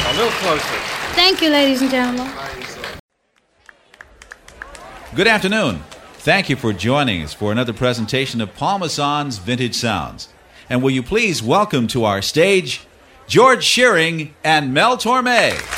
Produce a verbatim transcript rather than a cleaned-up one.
A little closer. Thank you, ladies and gentlemen. Good afternoon. Thank you for joining us for another presentation of Paul Masson's Vintage Sounds. And will you please welcome to our stage George Shearing and Mel Torme.